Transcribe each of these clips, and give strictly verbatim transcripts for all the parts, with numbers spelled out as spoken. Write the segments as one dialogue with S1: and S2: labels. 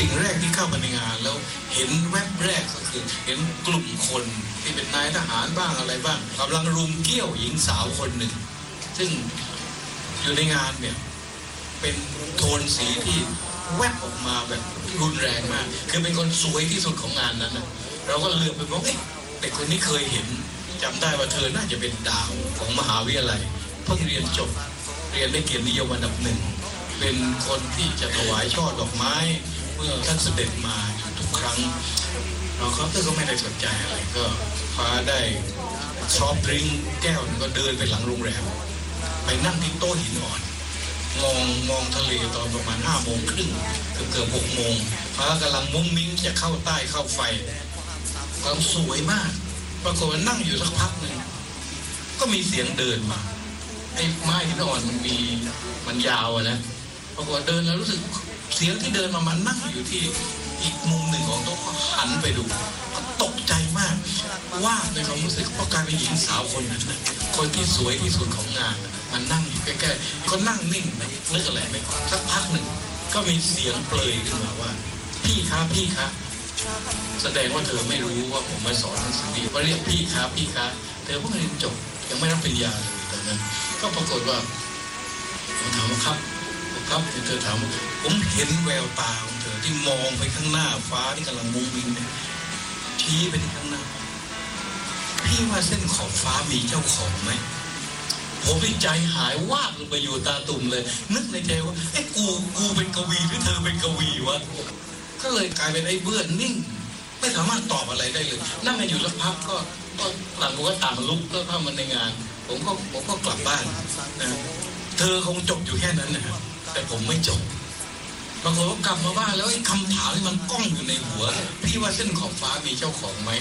S1: สิ่งแรกที่เข้ามาในงานแล้วเห็นแวบแรกก็คือเห็นกลุ่มคนที่เป็นนายทหารบ้างอะไรบ้างกำลังรุมเกี้ยวหญิงสาวคนหนึ่งซึ่งอยู่ในงานเนี่ยเป็นโทนสีที่แวบออกมาแบบรุนแรงมากคือเป็นคนสวยที่สุดของงานนั้นนะเราก็เลือกไปมองเอ๊ะแต่คนนี้เคยเห็นจำได้ว่าเธอน่าจะเป็นดาวของมหาวิทยาลัยเพิ่งเรียนจบเรียนได้เกียรตินิยมอันดับหนึ่งเป็นคนที่จะถวายช่อดอกไม้เมื่อท่านเสด็จมาอยู่ทุกครั้งเราเขาก็ไม่ได้สนใจอะไรก็พาได้ซอฟต์ดริงก์แก้วก็เดินไปหลังโรงแรมไปนั่งที่โต๊ะหินอ่อนมองมองทะเลตอนประมาณห้าโมงครึ่งเกือบเกือบหกโมงพระกำลังมุ้งมิ้งจะเข้าใต้เข้าไฟความสวยมากปรากฏว่านั่งอยู่สักพักหนึ่งก็มีเสียงเดินมาไอ้ไม้หินอ่อนมันมีมันยาวอะนะปรากฏเดินแล้วรู้สึกเสียงที่เดินมามันนั่งอยู่ที่อีกมุมหนึ่งของโต๊ะก็หันไปดูก็ตกใจมากว่าในความรู้สึกเพราะกลายเป็นหญิงสาวคนนั้นนะคนที่สวยที่สุดของงานมันนั่งอยู่ใกล้ๆก็นั่งนิ่งนึกอะไรไม่ออกสักพักหนึ่งก็มีเสียงเปลยขึ้นมาว่าพี่ครับพี่ครับแสดงว่าเธอไม่รู้ว่าผมมาสอนหนังสือดีว่าเรียกพี่ครับพี่ครับเธอเพิ่งเรียนจบยังไม่รับปริญญาเลยตอนนั้นก็ปรากฏว่าผมถามว่าครับครับเธอถามผมเห็นแววตาของเธอที่มองไปข้างหน้าฟ้าที่กำลังมุ้งมิ้งเนี่ยชี้ไปที่ข้างหน้าพี่ว่าเส้นขอบฟ้ามีเจ้าของไหมผมในใจหายวาบลงไปอยู่ตาตุ่มเลยนึกในใจว่าไอ้กูกูเป็นกวีหรือเธอเป็นกวีวะก็เลยกลายเป็นไอ้เบื่อนิ่งไม่สามารถตอบอะไรได้เลยนั่งกันอยู่สักพักก็ก็ต่างคนก็ต่างลุกก็เข้ามาในงานผมก็ผมก็กลับบ้านนะเธอคงจบอยู่แค่นั้นนะครับแต่ผมไม่จบบางคนก็กลับมาบ้านแล้วไอ้คำถามที่มันก้องอยู่ในหัวพี่ว่าเส้นขอบฟ้ามีเจ้าของไหม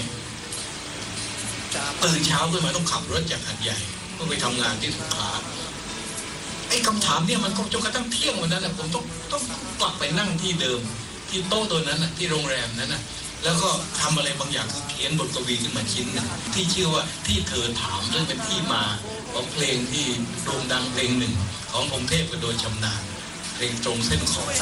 S1: ตื่นเช้าขึ้นมาต้องขับรถจากหาดใหญ่เพื่อไปทำงานที่สงขลาไอ้คำถามเนี่ยมันก็จนกระทั่งเที่ยงวันนั้นแหละผมต้องต้องกลับไปนั่งที่เดิมที่โต๊ะตัวนั้นนะที่โรงแรมนั้นนะแล้วก็ทำอะไรบางอย่างคือเขียนบทกวีขึ้นมาชิ้นหนึ่งที่ชื่อว่าที่เธอถามซึ่งเป็นที่มาของเพลงที่โด่งดังเพลงหนึ่งของพงษ์เทพกับโดยชำนาญเพลงตรงเส้นขอบ